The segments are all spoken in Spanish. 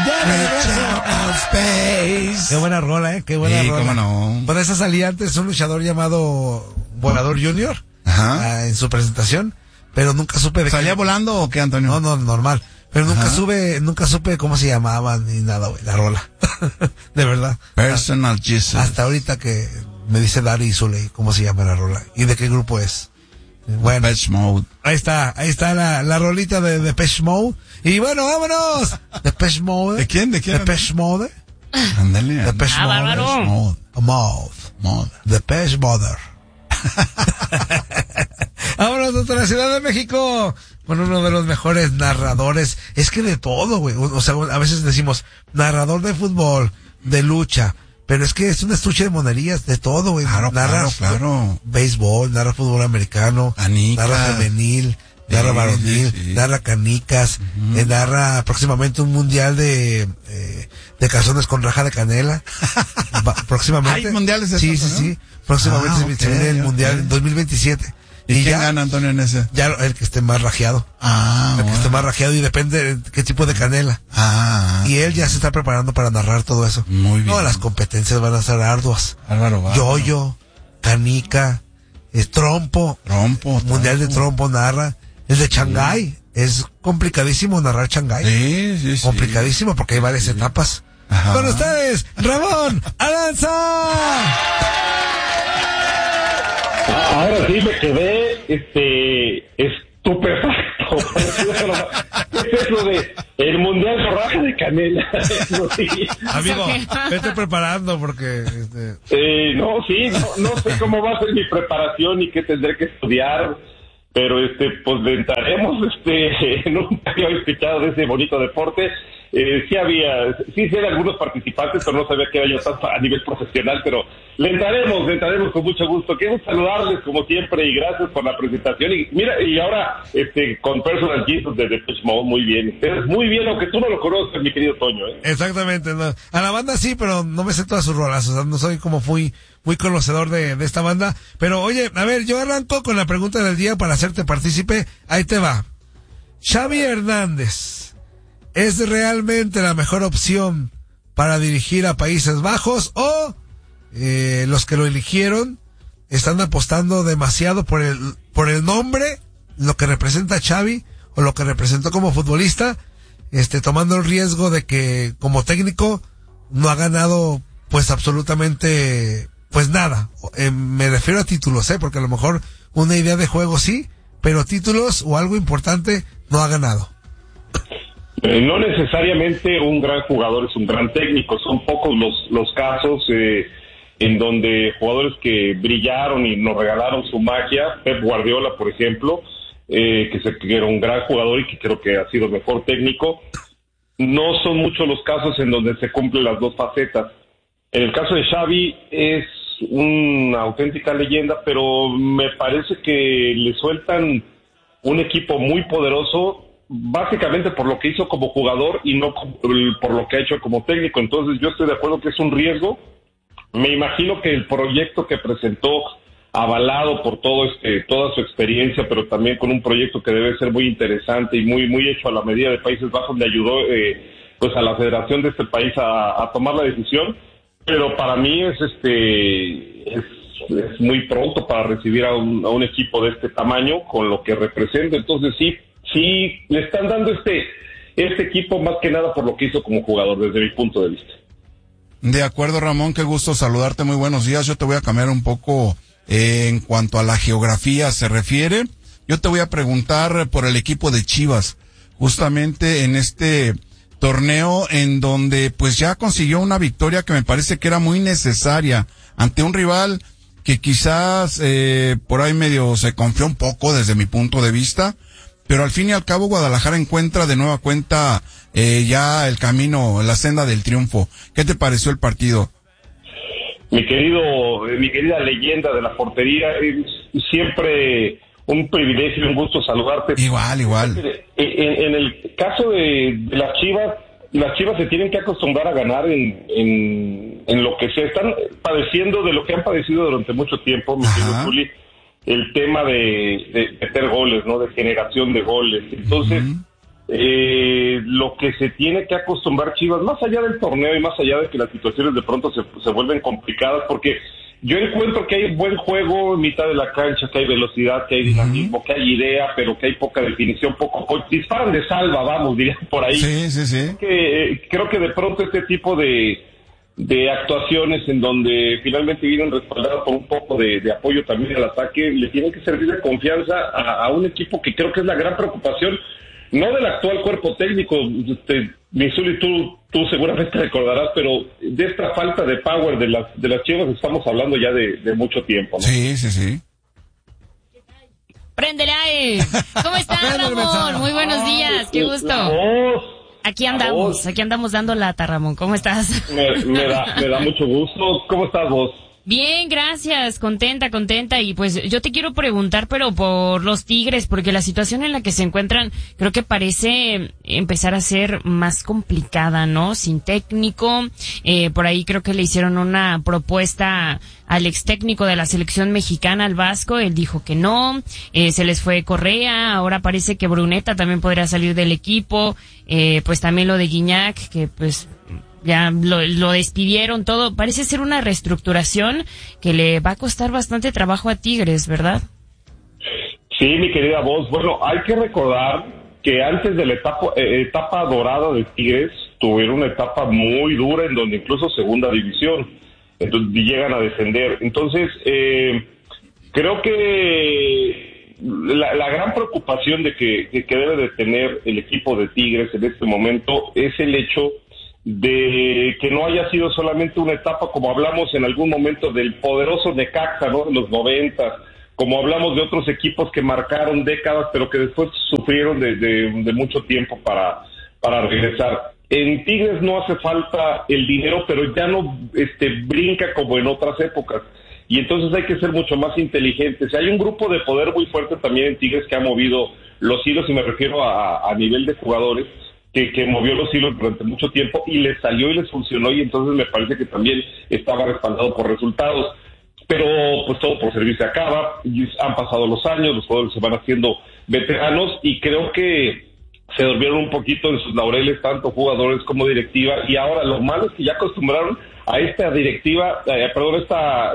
¡Ya regreso! Qué buena rola, qué buena rola. Cómo no. Por esa salía antes un luchador llamado Volador Junior. Ajá. En su presentación, pero nunca supe de ¿Salía volando o qué, Antonio? No, normal. Pero nunca supe cómo se llamaban ni nada, güey, la rola. De verdad. Personal Jesus. Hasta ahorita que me dice Dari Zuley cómo se llama la rola y de qué grupo es. Bueno, Depeche Mode. ahí está la rolita de Depeche Mode. Y bueno, vámonos. Depeche Mode. ¿De quién? Depeche Mode. Ándale. Depeche Mode. Bárbaro. Mode. Depeche Mode. Vámonos hasta la Ciudad de México con uno de los mejores narradores. Es que de todo, güey. O sea, a veces decimos narrador de fútbol, de lucha, pero es que es un estuche de monerías de todo, güey. Claro. Béisbol, narra fútbol americano, Canicas. narra femenil, narra varonil, sí. narra canicas, narra próximamente un mundial de calzones con raja de canela. Próximamente. ¿Hay mundiales de Sí, eso, sí, no? sí. Próximamente se viene el mundial en 2027. ¿Y quién gana, Antonio, en ese? Ya el que esté más rajeado. El que esté más rajeado y depende de qué tipo de canela. Y él ya se está preparando para narrar todo eso. Muy bien. No, las competencias van a ser arduas. Bárbaro. Yoyo, canica, trompo. Mundial de trompo narra. El de Shanghái. Es complicadísimo narrar Shanghái. Sí. Complicadísimo porque hay varias etapas. Ajá. Con ustedes, Ramón Aranza. Ahora sí me quedé, estupefacto. ¿Qué es eso de el mundial de raja de canela? Eso sí. Amigo, vete preparando porque no sé cómo va a ser mi preparación y qué tendré que estudiar, pero pues le entraremos, nunca había escuchado de ese bonito deporte. Sí sé de algunos participantes, pero no sabía que era yo tanto a nivel profesional, pero le entraremos con mucho gusto. Quiero saludarles como siempre y gracias por la presentación. Y mira, y ahora con Personal Jesus de Depeche Mode, muy bien. Ustedes muy bien, aunque tú no lo conoces, mi querido Toño. Exactamente, no. A la banda sí, pero no me sé todas sus rolas, o sea, no soy como muy conocedor de esta banda. Pero oye, a ver, yo arranco con la pregunta del día para hacerte partícipe. Ahí te va. Xavi Hernández, ¿es realmente la mejor opción para dirigir a Países Bajos o los que lo eligieron están apostando demasiado por el nombre, lo que representa Xavi o lo que representó como futbolista, tomando el riesgo de que como técnico no ha ganado pues absolutamente pues nada? Me refiero a títulos, porque a lo mejor una idea de juego sí, pero títulos o algo importante no ha ganado. No necesariamente un gran jugador es un gran técnico, son pocos los casos en donde jugadores que brillaron y nos regalaron su magia, Pep Guardiola, por ejemplo, que era un gran jugador y que creo que ha sido mejor técnico. No son muchos los casos en donde se cumplen las dos facetas. En el caso de Xavi es una auténtica leyenda, pero me parece que le sueltan un equipo muy poderoso, básicamente por lo que hizo como jugador y no por lo que ha hecho como técnico. Entonces yo estoy de acuerdo que es un riesgo. Me imagino que el proyecto que presentó, avalado por toda su experiencia, pero también con un proyecto que debe ser muy interesante y muy hecho a la medida de Países Bajos, le ayudó pues a la federación de este país a tomar la decisión. Pero para mí es muy pronto para recibir a un equipo de este tamaño con lo que representa. Entonces sí le están dando este equipo más que nada por lo que hizo como jugador, desde mi punto de vista. De acuerdo, Ramón, qué gusto saludarte, muy buenos días. Yo te voy a cambiar un poco en cuanto a la geografía se refiere. Yo te voy a preguntar por el equipo de Chivas, justamente en este torneo en donde pues ya consiguió una victoria que me parece que era muy necesaria ante un rival que quizás por ahí medio se confió un poco desde mi punto de vista, pero al fin y al cabo Guadalajara encuentra de nueva cuenta ya el camino, la senda del triunfo. ¿Qué te pareció el partido? Mi querida leyenda de la portería, siempre un privilegio y un gusto saludarte. Igual. En el caso de las Chivas se tienen que acostumbrar a ganar en lo que se están padeciendo, de lo que han padecido durante mucho tiempo, mi querido Juli, el tema de meter goles, ¿no? De generación de goles. Entonces, lo que se tiene que acostumbrar Chivas, más allá del torneo y más allá de que las situaciones de pronto se vuelven complicadas, porque yo encuentro que hay buen juego en mitad de la cancha, que hay velocidad, que hay dinamismo, que hay idea, pero que hay poca definición, disparan de salva, vamos, diría por ahí. Sí. Creo que de pronto este tipo de actuaciones en donde finalmente vienen respaldadas por un poco de apoyo también al ataque, le tienen que servir de confianza a un equipo que creo que es la gran preocupación, no del actual cuerpo técnico, Misuli, tú seguramente recordarás, pero de esta falta de power de las Chivas estamos hablando ya de mucho tiempo, ¿no? Sí. ¡Préndele! ¿Cómo estás, Ramón? Muy buenos días, qué gusto. Aquí andamos dando lata, Ramón. ¿Cómo estás? Me da mucho gusto. ¿Cómo estás vos? Bien, gracias, contenta, y pues yo te quiero preguntar, pero por los Tigres, porque la situación en la que se encuentran creo que parece empezar a ser más complicada, ¿no? Sin técnico, por ahí creo que le hicieron una propuesta al ex técnico de la selección mexicana, al Vasco, él dijo que no, se les fue Correa, ahora parece que Bruneta también podría salir del equipo, pues también lo de Guiñac, que pues ya lo despidieron todo. Parece ser una reestructuración que le va a costar bastante trabajo a Tigres, ¿verdad? Sí, mi querida voz. Bueno, hay que recordar que antes de la etapa dorada de Tigres, tuvieron una etapa muy dura en donde incluso segunda división, entonces llegan a descender. Entonces, creo que la gran preocupación de que debe de tener el equipo de Tigres en este momento es el hecho de que no haya sido solamente una etapa, como hablamos en algún momento del poderoso Necaxa, ¿no?, de los 90, como hablamos de otros equipos que marcaron décadas, pero que después sufrieron de mucho tiempo para regresar. En Tigres no hace falta el dinero, pero ya no brinca como en otras épocas, y entonces hay que ser mucho más inteligentes. Hay un grupo de poder muy fuerte también en Tigres que ha movido los hilos, y me refiero a nivel de jugadores, que movió los hilos durante mucho tiempo y les salió y les funcionó, y entonces me parece que también estaba respaldado por resultados. Pero pues todo por servir se acaba, y han pasado los años, los jugadores se van haciendo veteranos, y creo que se durmieron un poquito en sus laureles, tanto jugadores como directiva, y ahora lo malo es que ya acostumbraron a esta directiva, esta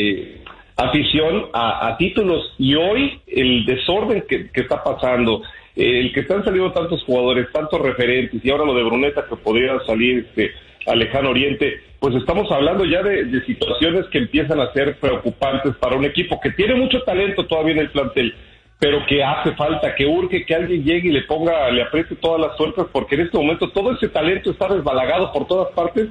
afición a títulos, y hoy el desorden que está pasando, el que están saliendo tantos jugadores, tantos referentes, y ahora lo de Bruneta que podría salir al lejano oriente, pues estamos hablando ya de situaciones que empiezan a ser preocupantes para un equipo que tiene mucho talento todavía en el plantel, pero que hace falta, que urge que alguien llegue y le apriete todas las suertes, porque en este momento todo ese talento está desbalagado por todas partes,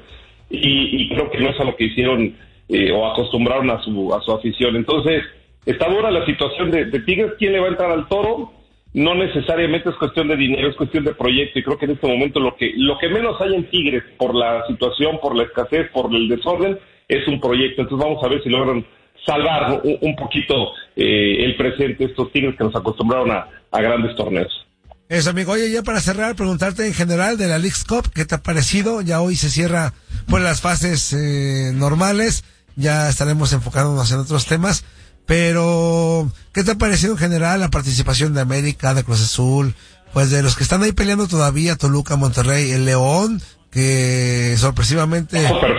y creo que no es a lo que hicieron o acostumbraron a su afición. Entonces, está dura la situación de Tigres. ¿Quién le va a entrar al toro? No necesariamente es cuestión de dinero, es cuestión de proyecto, y creo que en este momento lo que menos hay en Tigres, por la situación, por la escasez, por el desorden, es un proyecto. Entonces vamos a ver si logran salvar un poquito el presente, estos Tigres que nos acostumbraron a grandes torneos. Eso, amigo. Oye, ya para cerrar, preguntarte en general de la Leagues Cup, ¿qué te ha parecido? Ya hoy se cierra pues las fases normales, ya estaremos enfocándonos en otros temas. Pero, ¿qué te ha parecido en general la participación de América, de Cruz Azul? Pues de los que están ahí peleando todavía, Toluca, Monterrey, el León, que sorpresivamente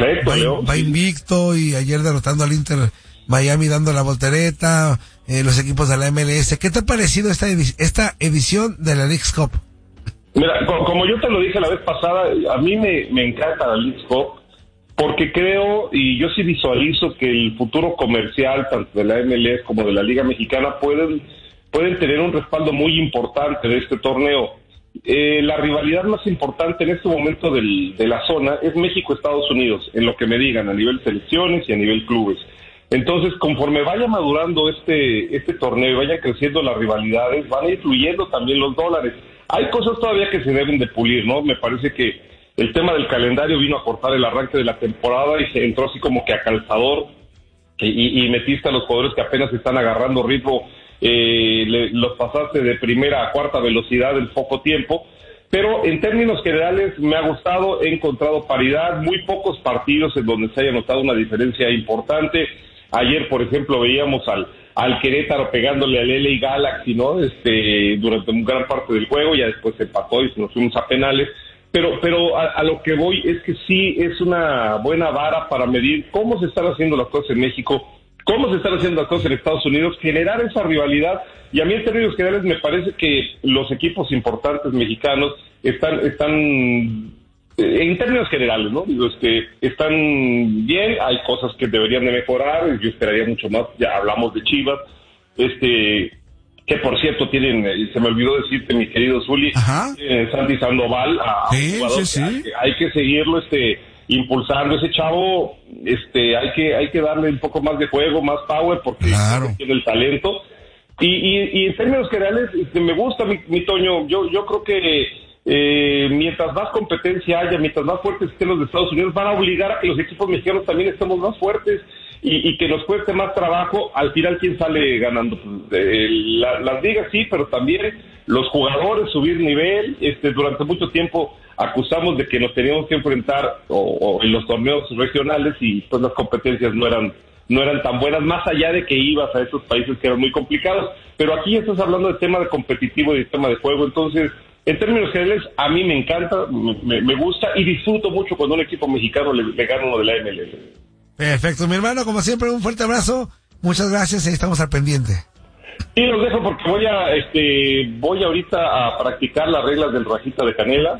va invicto, y ayer derrotando al Inter Miami dando la voltereta, los equipos de la MLS. ¿Qué te ha parecido esta edición de la Leagues Cup? Mira, como yo te lo dije la vez pasada, a mí me encanta la Leagues Cup, porque creo, y yo sí visualizo, que el futuro comercial, tanto de la MLS como de la Liga Mexicana, pueden tener un respaldo muy importante de este torneo. La rivalidad más importante en este momento de la zona es México-Estados Unidos, en lo que me digan, a nivel selecciones y a nivel clubes. Entonces, conforme vaya madurando este torneo y vayan creciendo las rivalidades, van a ir fluyendo también los dólares. Hay cosas todavía que se deben de pulir, ¿no? Me parece que el tema del calendario vino a cortar el arranque de la temporada y se entró así como que a calzador, y metiste a los jugadores que apenas están agarrando ritmo, los pasaste de primera a cuarta velocidad en poco tiempo, pero en términos generales me ha gustado, he encontrado paridad, muy pocos partidos en donde se haya notado una diferencia importante. Ayer, por ejemplo, veíamos al Querétaro pegándole al LA Galaxy, ¿no? Durante una gran parte del juego, ya después se empató y nos fuimos a penales. Pero a lo que voy es que sí es una buena vara para medir cómo se están haciendo las cosas en México, cómo se están haciendo las cosas en Estados Unidos, generar esa rivalidad. Y a mí en términos generales me parece que los equipos importantes mexicanos están en términos generales, ¿no? Digo, están bien, hay cosas que deberían de mejorar, yo esperaría mucho más, ya hablamos de Chivas, que por cierto tienen, se me olvidó decirte, mi querido Zuli, Santi Sandoval, sí, jugador, sí. Hay que seguirlo, impulsando ese chavo, hay que darle un poco más de juego, más power, porque claro, tiene el talento. Y en términos generales, me gusta, mi Toño, yo creo que mientras más competencia haya, mientras más fuertes estén los de Estados Unidos, van a obligar a que los equipos mexicanos también estemos más fuertes y que nos cueste más trabajo. Al final, ¿quién sale ganando? Las ligas sí, pero también los jugadores, subir nivel. Durante mucho tiempo acusamos de que nos teníamos que enfrentar o en los torneos regionales y pues las competencias no eran tan buenas, más allá de que ibas a esos países que eran muy complicados. Pero aquí estás hablando de tema de competitivo y de tema de juego. Entonces, en términos generales, a mí me encanta, me gusta y disfruto mucho cuando un equipo mexicano le gana uno de la MLS. Perfecto, mi hermano, como siempre, un fuerte abrazo. Muchas gracias, ahí estamos al pendiente. Y los dejo porque voy ahorita a practicar las reglas del rajita de canela.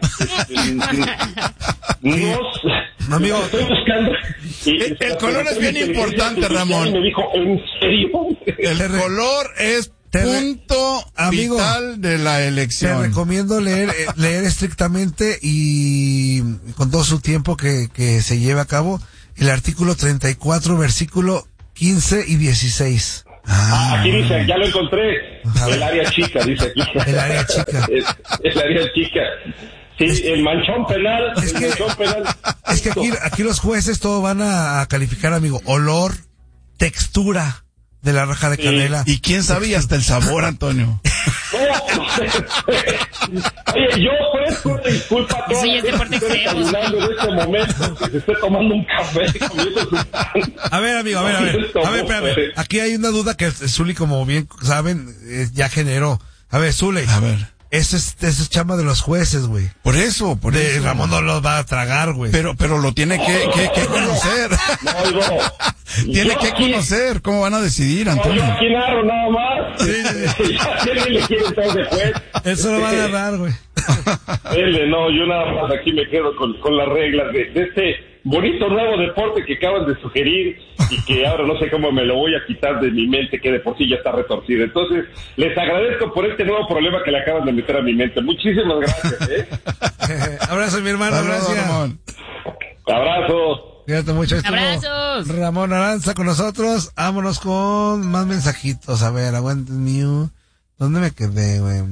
Amigo, estoy buscando. El color es bien importante, Ramón. Y me dijo, ¿en serio? El color es punto vital de la elección. Te recomiendo leer estrictamente y con todo su tiempo que se lleve a cabo el artículo 34, versículo 15 y 16. Aquí dice, ya lo encontré. El área chica, dice aquí. El área chica. El área chica. Sí, el manchón penal. Es que aquí los jueces todo van a calificar, amigo. Olor, textura de la raja de canela. Y quién sabe hasta el sabor, Antonio. Oye, yo ofrezco una disculpa a todos los que estén desayunando en este momento, que se esté tomando un café comiendo su pan. A ver, amigo, a ver, espérame. Aquí hay una duda que Zuli, como bien saben, ya generó. A ver, Zuli. A ver. Eso es chamba de los jueces, güey. Por eso. Ramón no los va a tragar, güey. Pero lo tiene que conocer. No. Tiene que conocer. ¿Cómo van a decidir, Antonio? Yo aquí narro nada más. Sí. ¿Quién le quiere estar de juez? Eso lo va a agarrar, güey. No, yo nada más aquí me quedo con las reglas de este bonito nuevo deporte que acaban de sugerir y que ahora no sé cómo me lo voy a quitar de mi mente, que de por sí ya está retorcida. Entonces, les agradezco por este nuevo problema que le acaban de meter a mi mente. Muchísimas gracias. Abrazo, mi hermano. Gracias. Ramón. Abrazo. Cuídate mucho. Abrazos. Ramón Aranza con nosotros. Vámonos con más mensajitos. A ver, aguante New. ¿Dónde me quedé, güey?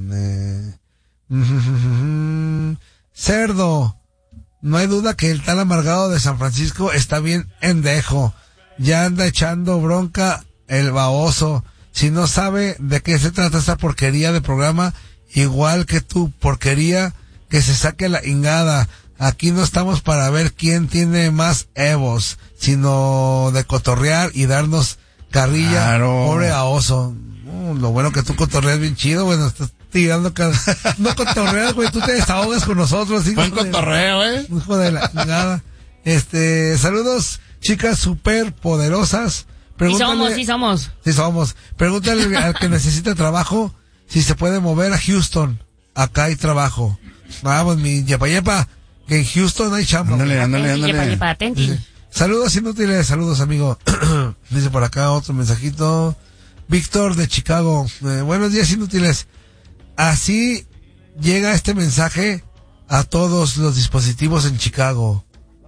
Cerdo. No hay duda que el tal amargado de San Francisco está bien endejo. Ya anda echando bronca el baboso. Si no sabe de qué se trata esta porquería de programa, igual que tu porquería, que se saque la ingada. Aquí no estamos para ver quién tiene más evos, sino de cotorrear y darnos carrilla. Claro. Pobre baboso. Lo bueno que tú cotorreas bien chido, bueno, estás tirando no cotorreas, güey, tú te desahogas con nosotros. Buen cotorreo, Hijo de la nada. Saludos, chicas super poderosas. Sí somos. Sí somos. Pregúntale al que necesita trabajo si se puede mover a Houston. Acá hay trabajo. Vamos, mi yepa, que en Houston hay chamba. Ándale. Atenti. Saludos inútiles, saludos, amigo. Dice por acá otro mensajito. Víctor de Chicago. Buenos días, inútiles. Así llega este mensaje a todos los dispositivos en Chicago.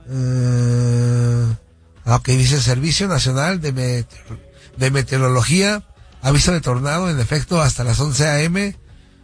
Ok, dice Servicio Nacional de Meteorología, aviso de tornado en efecto hasta las 11 a.m.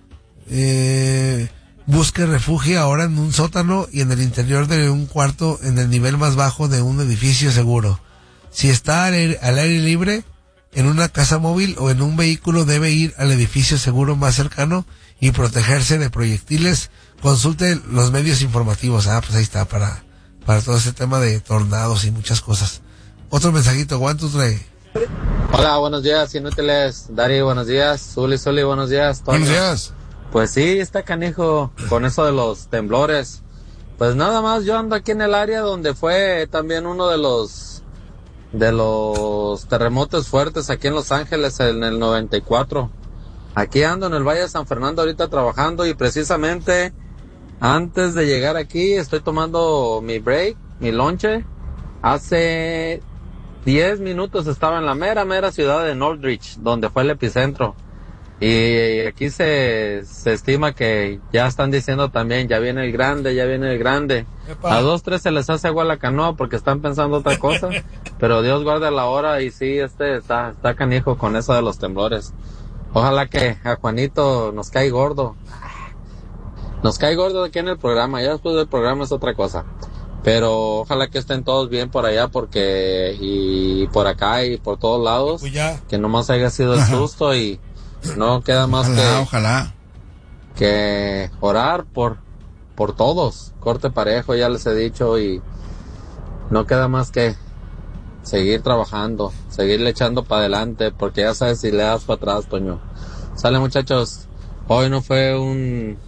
Busque refugio ahora en un sótano y en el interior de un cuarto en el nivel más bajo de un edificio seguro. Si está al aire libre, en una casa móvil o en un vehículo, debe ir al edificio seguro más cercano y protegerse de proyectiles. Consulte los medios informativos. Pues ahí está para todo ese tema de tornados y muchas cosas. Otro mensajito, One, two, three. Hola, buenos días, inútiles. Dari, buenos días. Zuli, buenos días. Toño. Buenos días. Pues sí, está canijo con eso de los temblores. Pues nada más, yo ando aquí en el área donde fue también uno de los terremotos fuertes aquí en Los Ángeles en el 94. Aquí ando en el Valle de San Fernando ahorita trabajando y precisamente antes de llegar aquí estoy tomando mi break, mi lonche. Hace 10 minutos estaba en la mera ciudad de Northridge, donde fue el epicentro. Y aquí se estima que ya están diciendo también, ya viene el grande. Epa. A 2, 3 se les hace agua la canoa porque están pensando otra cosa, pero Dios guarda la hora y sí, está canijo con eso de los temblores. Ojalá que a Juanito nos cae gordo. Nos cae gordo aquí en el programa, ya después del programa es otra cosa. Pero ojalá que estén todos bien por allá y por acá y por todos lados. Pues ya. Que nomás haya sido el susto y no queda más Ojalá. que orar por todos. Corte parejo, ya les he dicho, y no queda más que seguir trabajando, seguirle echando para adelante, porque ya sabes si le das para atrás, Toño. Sale, muchachos. Hoy no fue un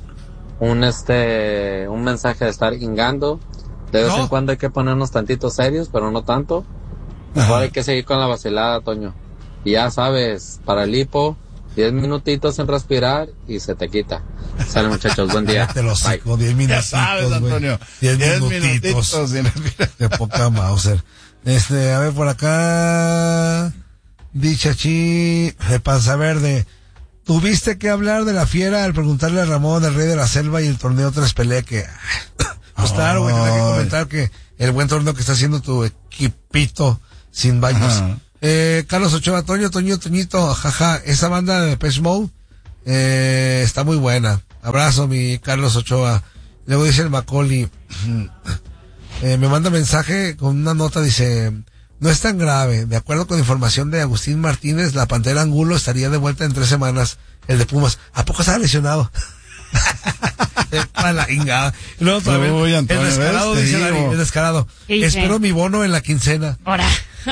mensaje de estar ingando. De vez en cuando hay que ponernos tantitos serios, pero no tanto. Mejor hay que seguir con la vacilada, Toño. Y ya sabes, para el hipo, 10 minutitos en respirar y se te quita. Sale, muchachos, buen día. Te lo saco, 10 minutitos, Ya sabes, Antonio. 10 minutitos. sin respirar. De poca Mauser. A ver, por acá. Dichachi, de Panza Verde. ¿Tuviste que hablar de la fiera al preguntarle a Ramón, el rey de la selva y el torneo Tres Pelea que... Pues claro, güey, tenía que comentar que el buen torneo que está haciendo tu equipito sin baños. Carlos Ochoa, Toñito, jaja, esa banda de Depeche Mode, está muy buena. Abrazo, mi Carlos Ochoa. Luego dice el Macaulay, me manda mensaje con una nota, dice, no es tan grave. De acuerdo con información de Agustín Martínez, la Pantera Angulo estaría de vuelta en 3 semanas. El de Pumas. ¿A poco estaba lesionado? Para la ingada. Luego también, Uy, Antonio, el descarado, ¿ves? dice Dani, el descarado. Espero mi bono en la quincena. Ahora.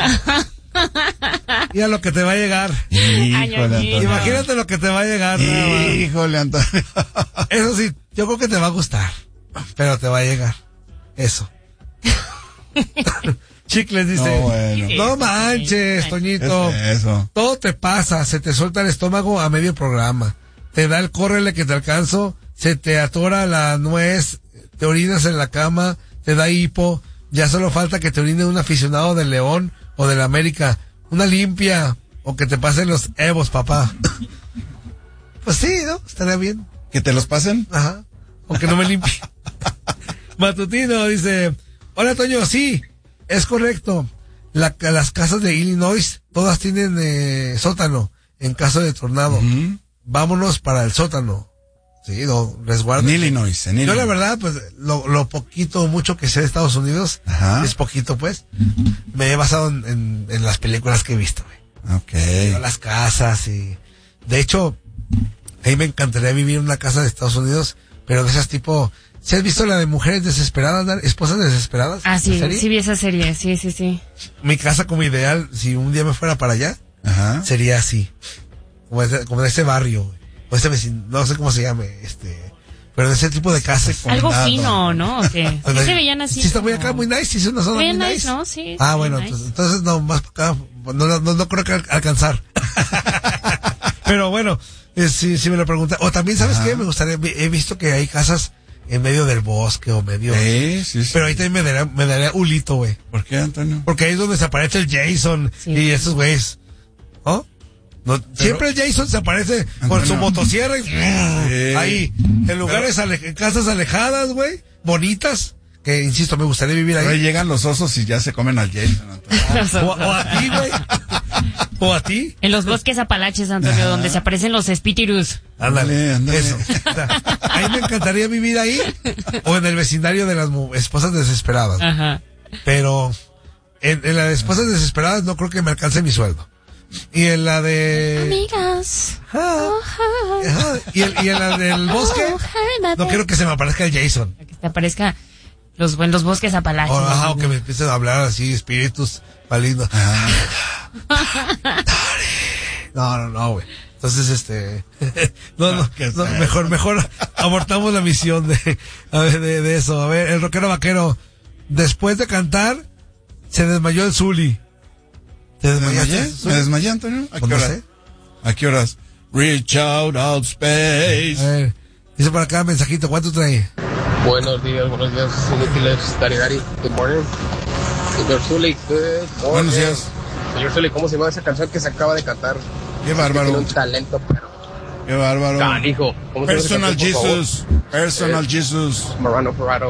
Mira lo que te va a llegar. Híjole, Antonio. Imagínate lo que te va a llegar. Híjole, Antonio. Eso sí, yo creo que te va a gustar, pero te va a llegar. Eso. Chicles dice, No, bueno. no manches, Toñito. Eso. Todo te pasa, se te suelta el estómago a medio programa. Te da el córrele que te alcanzo, se te atora la nuez, te orinas en la cama, te da hipo, ya solo falta que te orine un aficionado del León o del América, una limpia, o que te pasen los Evos, papá. Pues sí, ¿no? Estaría bien. ¿Que te los pasen? Ajá. O que no me limpie. Matutino dice, hola Toño, sí, es correcto. Las casas de Illinois, todas tienen sótano en caso de tornado. Uh-huh. Vámonos para el sótano. Sí, resguardo. En Illinois. Yo la verdad, pues, lo poquito o mucho que sé de Estados Unidos, ajá, es poquito, pues, me he basado en las películas que he visto, güey. Okay. Las casas y, de hecho, a mí me encantaría vivir en una casa de Estados Unidos, pero de esas tipo, ¿sí has visto la de Mujeres Desesperadas, Esposas Desesperadas? Ah, sí, sí vi esa serie, sí. Mi casa como ideal, si un día me fuera para allá, ajá, sería así, como de ese barrio, güey. O ese vecino, no sé cómo se llame, pero de ese tipo de casas. Algo fino, ¿no? ¿O qué? ¿Sí se veían así? Sí, está muy acá, muy nice, sí, es una zona muy nice. ¿No? Sí. Ah, bueno, nice. entonces no, más para acá, no creo que alcanzar. Pero bueno, si me lo preguntan, o también, ¿sabes qué? Me gustaría, he visto que hay casas en medio del bosque o medio. Sí. Pero ahí también me daría hulito, güey. ¿Por qué, Antonio? Porque ahí es donde se aparece el Jason y esos güeyes. ¿Oh? No, siempre el Jason se aparece con su motosierra y ahí, en lugares, en casas alejadas, güey, bonitas, que insisto, me gustaría vivir ahí. Pero ahí llegan los osos y ya se comen al Jason, Antonio. o a ti, güey. O a ti. En los bosques apalaches, Antonio, donde se aparecen los espíritus. Ándale. Eso. A mí me encantaría vivir ahí o en el vecindario de las esposas desesperadas. Ajá. Pero en la de esposas desesperadas no creo que me alcance mi sueldo. Y en la de... Amigas. Y en la del bosque, no quiero que se me aparezca el Jason. Que te aparezca los bosques apalaches. O que me empiecen a hablar así, espíritus malignos. No, güey. Entonces, mejor abortamos la misión de eso. A ver, el rockero vaquero, después de cantar, se desmayó el Zuli. ¿Te desmayé? ¿Me desmayé, Antonio? ¿A qué horas? Reach out space. A ver, dice por acá mensajito, ¿cuánto trae? Buenos días, inútiles, Dari, good morning. Señor Zuli, good morning. Buenos días. Señor Zuli, ¿cómo se llama esa canción que se acaba de cantar? Qué bárbaro. Tiene un talento, pero... Qué bárbaro. Canijo. Personal Jesus. Personal Jesus. Marrano Ferraro.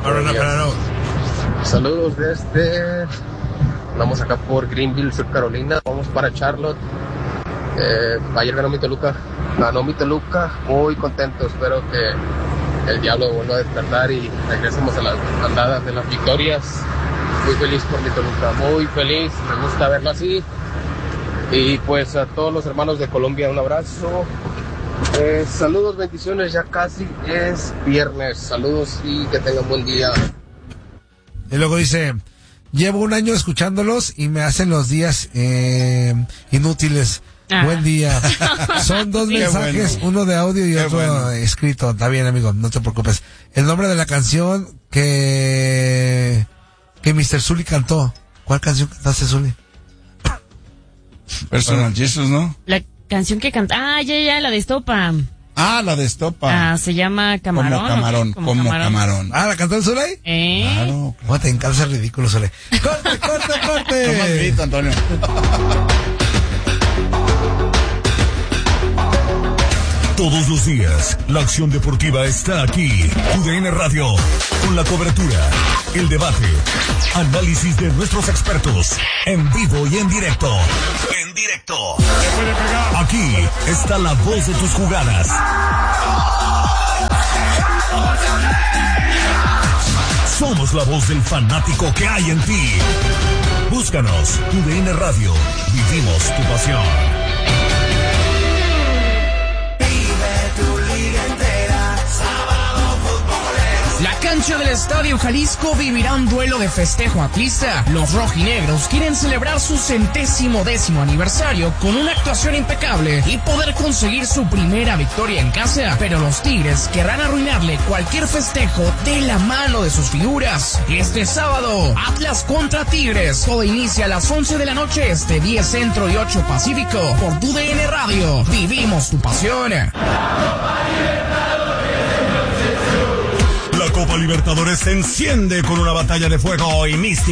Saludos desde... Vamos acá por Greenville, Sur Carolina. Vamos para Charlotte. Ayer ganó mi Toluca. Muy contento. Espero que el diablo vuelva a despertar y regresemos a las andadas de las victorias. Muy feliz por mi Toluca. Muy feliz. Me gusta verlo así. Y pues a todos los hermanos de Colombia, un abrazo. Saludos, bendiciones. Ya casi es viernes. Saludos y que tengan buen día. Y luego dice... Llevo un año escuchándolos y me hacen los días inútiles. Buen día. Son dos mensajes, uno de audio y otro escrito. Está bien, amigo, no te preocupes. El nombre de la canción que Mr. Zuli cantó. ¿Cuál canción cantaste, Zuli? Personal Jesus, ¿no? La canción que canta... ya, la de Estopa. La de Estopa. Se llama Camarón. Como camarón. ¿La cantó el Zuli? Claro. ¿Cómo te encanta ese ridículo, Zuli? ¡Corte! No más grito, Antonio. Todos los días, la acción deportiva está aquí. UDN Radio, con la cobertura, el debate, análisis de nuestros expertos, en vivo y en directo. Aquí está la voz de tus jugadas. Somos la voz del fanático que hay en ti. Búscanos, UDN Radio. Vivimos tu pasión. La cancha del Estadio Jalisco vivirá un duelo de festejo atlista. Los rojinegros quieren celebrar su 110º aniversario con una actuación impecable y poder conseguir su primera victoria en casa. Pero los Tigres querrán arruinarle cualquier festejo de la mano de sus figuras. Este sábado, Atlas contra Tigres. Todo inicia a las 11 de la noche este, 10 Centro y 8 Pacífico. Por UDN Radio, vivimos tu pasión. La Copa Libertadores se enciende con una batalla de fuego y mística.